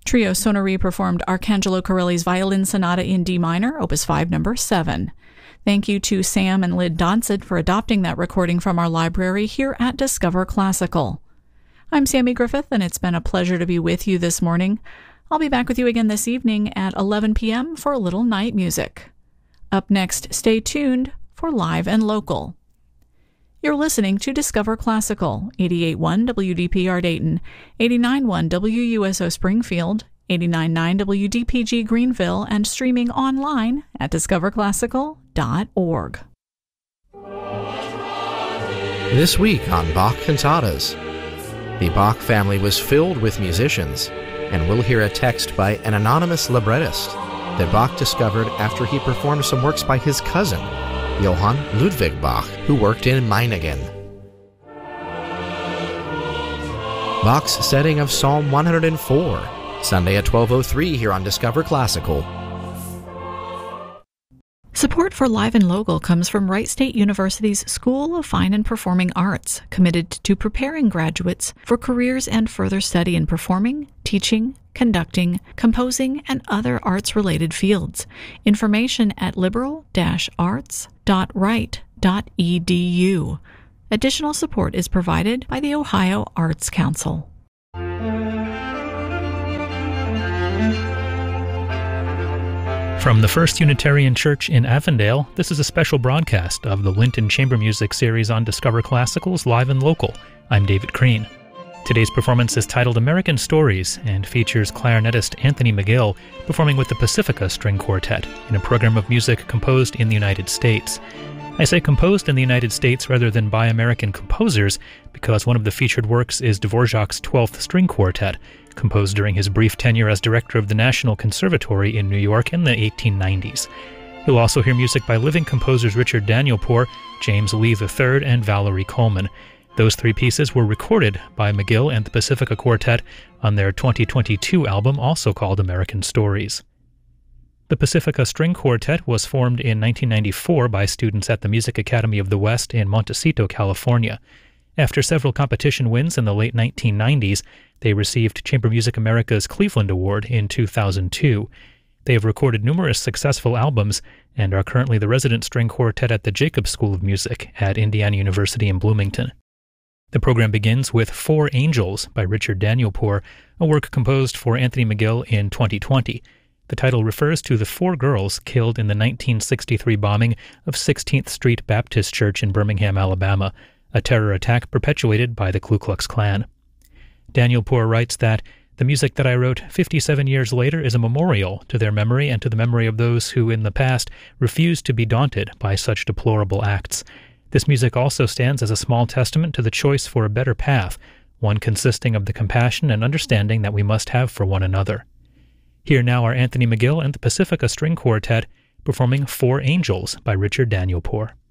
Trio Sonori performed Arcangelo Corelli's Violin Sonata in D minor, Opus 5, number 7. Thank you to Sam and Lyd Dodson for adopting that recording from our library here at Discover Classical. I'm Sammy Griffith, and it's been a pleasure to be with you this morning. I'll be back with you again this evening at 11 p.m. for a little night music. Up next, stay tuned for Live and Local. You're listening to Discover Classical, 88.1 WDPR Dayton, 89.1 WUSO Springfield, 89.9 WDPG Greenville, and streaming online at discoverclassical.org. This week on Bach Cantatas, the Bach family was filled with musicians, and we'll hear a text by an anonymous librettist that Bach discovered after he performed some works by his cousin, Johann Ludwig Bach, who worked in Meiningen. Bach's setting of Psalm 104, Sunday at 12:03 here on Discover Classical. Support for Live and Local comes from Wright State University's School of Fine and Performing Arts, committed to preparing graduates for careers and further study in performing, teaching, conducting, composing, and other arts-related fields. Information at liberal-arts.wright.edu. Additional support is provided by the Ohio Arts Council. From the First Unitarian Church in Avondale, this is a special broadcast of the Linton Chamber Music series on Discover Classical's Live and Local. I'm David Crean. Today's performance is titled American Stories and features clarinetist Anthony McGill performing with the Pacifica String Quartet in a program of music composed in the United States. I say composed in the United States rather than by American composers because one of the featured works is Dvorak's 12th String Quartet, composed during his brief tenure as director of the National Conservatory in New York in the 1890s. You'll also hear music by living composers Richard Danielpour, James Lee III, and Valerie Coleman. Those three pieces were recorded by McGill and the Pacifica Quartet on their 2022 album, also called American Stories. The Pacifica String Quartet was formed in 1994 by students at the Music Academy of the West in Montecito, California. After several competition wins in the late 1990s, they received Chamber Music America's Cleveland Award in 2002. They have recorded numerous successful albums and are currently the resident string quartet at the Jacobs School of Music at Indiana University in Bloomington. The program begins with Four Angels by Richard Danielpour, a work composed for Anthony McGill in 2020. The title refers to the four girls killed in the 1963 bombing of 16th Street Baptist Church in Birmingham, Alabama, a terror attack perpetuated by the Ku Klux Klan. Danielpour writes that the music that I wrote 57 years later is a memorial to their memory and to the memory of those who in the past refused to be daunted by such deplorable acts. This music also stands as a small testament to the choice for a better path, one consisting of the compassion and understanding that we must have for one another. Here now are Anthony McGill and the Pacifica String Quartet performing Four Angels by Richard Danielpour.